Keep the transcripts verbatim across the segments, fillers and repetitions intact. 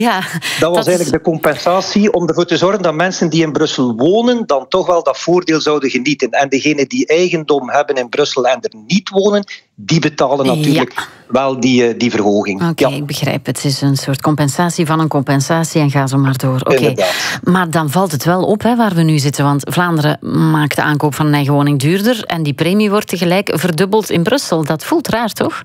Ja, dat was dat eigenlijk is... de compensatie om ervoor te zorgen dat mensen die in Brussel wonen dan toch wel dat voordeel zouden genieten. En degenen die eigendom hebben in Brussel en er niet wonen, die betalen natuurlijk ja. wel die, die verhoging. Oké, okay, ja. ik begrijp. Het is een soort compensatie van een compensatie en ga zo maar door. Oké, okay. Maar dan valt het wel op hè, waar we nu zitten, want Vlaanderen maakt de aankoop van een eigen woning duurder en die premie wordt tegelijk verdubbeld in Brussel. Dat voelt raar, toch?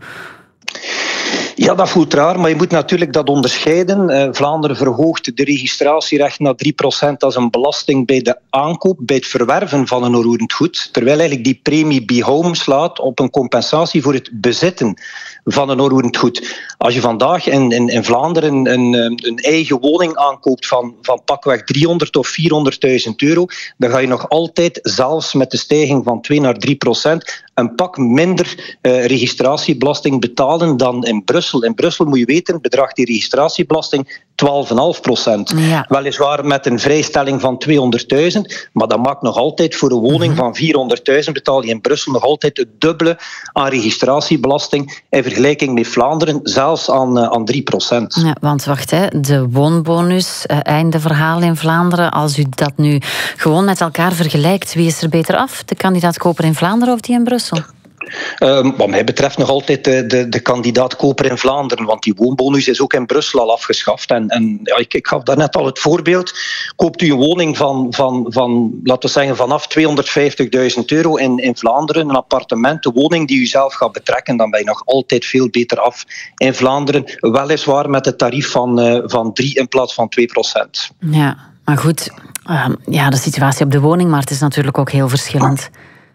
Ja, dat voelt raar, maar je moet natuurlijk dat onderscheiden. Uh, Vlaanderen verhoogt de registratierecht naar drie procent als een belasting bij de aankoop, bij het verwerven van een onroerend goed, terwijl eigenlijk die premie B-Home slaat op een compensatie voor het bezitten van een onroerend goed. Als je vandaag in, in, in Vlaanderen een, een eigen woning aankoopt van, van pakweg driehonderd of vierhonderdduizend euro, dan ga je nog altijd, zelfs met de stijging van twee naar drie procent, een pak minder uh, registratiebelasting betalen dan in Brussel. In Brussel moet je weten, bedraagt die registratiebelasting twaalf komma vijf procent. Ja. Weliswaar met een vrijstelling van tweehonderdduizend, maar dat maakt nog altijd voor een woning mm-hmm. van vierhonderdduizend betaal je in Brussel nog altijd het dubbele aan registratiebelasting in vergelijking met Vlaanderen, zelfs aan, uh, aan drie procent. Ja, want wacht, hè, de woonbonus, uh, einde verhaal in Vlaanderen. Als u dat nu gewoon met elkaar vergelijkt, wie is er beter af? De kandidaat-koper in Vlaanderen of die in Brussel? Um, wat mij betreft nog altijd de, de, de kandidaat-koper in Vlaanderen, want die woonbonus is ook in Brussel al afgeschaft. En, en ja, ik, ik gaf daarnet al het voorbeeld. Koopt u een woning van, van, van laten we zeggen, vanaf tweehonderdvijftigduizend euro in, in Vlaanderen, een appartement, een woning die u zelf gaat betrekken, dan ben je nog altijd veel beter af in Vlaanderen. Weliswaar met het tarief van, uh, van drie in plaats van twee procent. Ja, maar goed, uh, ja, de situatie op de woningmarkt is natuurlijk ook heel verschillend.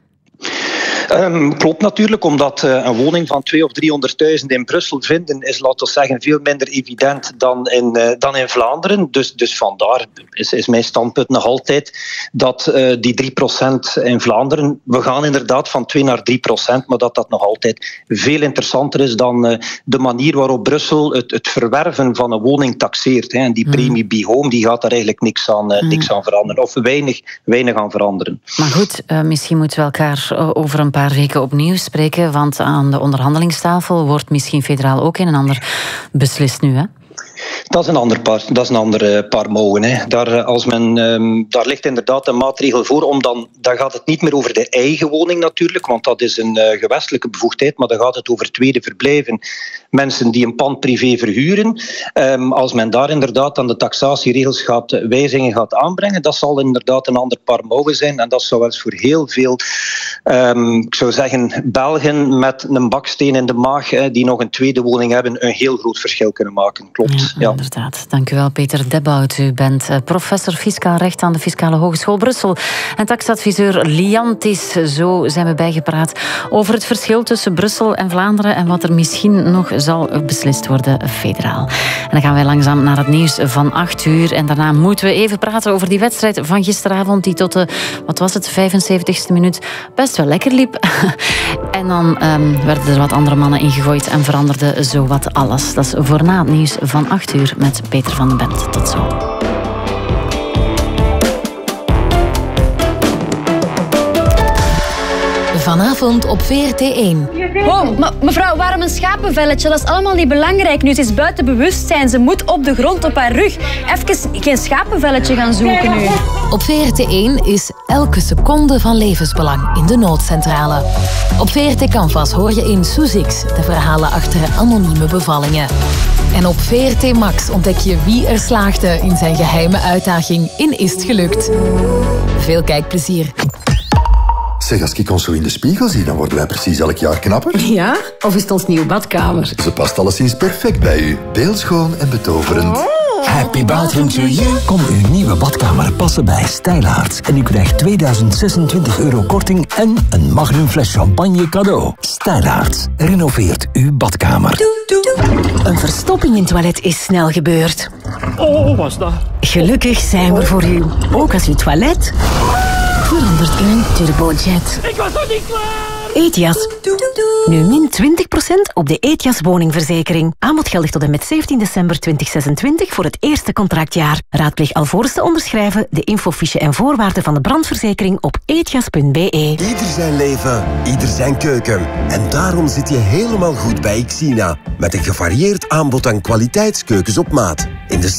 Um, klopt natuurlijk, omdat uh, een woning van tweehonderdduizend of driehonderdduizend in Brussel vinden is, laten we zeggen, veel minder evident dan in, uh, dan in Vlaanderen. Dus, dus vandaar is, is mijn standpunt nog altijd dat uh, die drie procent in Vlaanderen, we gaan inderdaad van twee naar drie procent, maar dat dat nog altijd veel interessanter is dan uh, de manier waarop Brussel het, het verwerven van een woning taxeert. Hè. En die premie B-Home, die gaat daar eigenlijk niks aan, uh, niks aan veranderen. Of weinig, weinig aan veranderen. Maar goed, uh, misschien moeten we elkaar over een paar Een paar weken opnieuw spreken, want aan de onderhandelingstafel wordt misschien federaal ook een en ander beslist nu, hè? Dat is een ander paar, dat is een ander paar mouwen. Hè. Daar, als men, um, daar ligt inderdaad een maatregel voor. Om dan, dan gaat het niet meer over de eigen woning natuurlijk, want dat is een uh, gewestelijke bevoegdheid, maar dan gaat het over tweede verblijven. Mensen die een pand privé verhuren. Um, als men daar inderdaad aan de taxatieregels gaat, wijzigingen gaat aanbrengen, dat zal inderdaad een ander paar mouwen zijn. En dat zou wel eens voor heel veel, um, ik zou zeggen, Belgen met een baksteen in de maag, hè, die nog een tweede woning hebben, een heel groot verschil kunnen maken. Klopt. Ja, ja. Inderdaad. Dank u wel, Peter Debbout. U bent professor fiscaal recht aan de Fiscale Hogeschool Brussel en taxadviseur Liantis. Zo zijn we bijgepraat over het verschil tussen Brussel en Vlaanderen en wat er misschien nog zal beslist worden federaal. En dan gaan wij langzaam naar het nieuws van acht uur. En daarna moeten we even praten over die wedstrijd van gisteravond die tot de, wat was het, vijfenzeventigste minuut best wel lekker liep. En dan um, werden er wat andere mannen ingegooid en veranderde zowat alles. Dat is voor na het nieuws van acht uur met Peter van den Bent. Tot zo. Vanavond op V R T één. Oh, maar mevrouw, waarom een schapenvelletje? Dat is allemaal niet belangrijk nu. Ze is buiten bewustzijn. Ze moet op de grond op haar rug. Even geen schapenvelletje gaan zoeken nu. Op V R T één is elke seconde van levensbelang in de noodcentrale. Op V R T Canvas hoor je in Soezix de verhalen achter anonieme bevallingen. En op V R T Max ontdek je wie er slaagde in zijn geheime uitdaging in Is het gelukt. Veel kijkplezier. Zeg, als ik ons zo in de spiegel zie, dan worden wij precies elk jaar knapper. Ja? Of is het ons nieuwe badkamer? Ze past alleszins perfect bij u. Beeldschoon en betoverend. Oh. Happy bathroom to you. Kom uw nieuwe badkamer passen bij Stijlaarts. En u krijgt tweeduizend zesentwintig euro korting en een magnum fles champagne cadeau. Stijlaarts renoveert uw badkamer. Doe, doe. Een verstopping in het toilet is snel gebeurd. Oh, wat is dat? Gelukkig zijn we voor u. Ook als uw toilet verandert in een turbojet. Ik was nog niet klaar! Etias. Nu min twintig procent op de Etias woningverzekering. Aanbod geldig tot en met zeventien december tweeduizend zesentwintig voor het eerste contractjaar. Raadpleeg alvorens te onderschrijven de infofiche en voorwaarden van de brandverzekering op etias punt b e. Ieder zijn leven, ieder zijn keuken. En daarom zit je helemaal goed bij Xina. Met een gevarieerd aanbod aan kwaliteitskeukens op maat. In de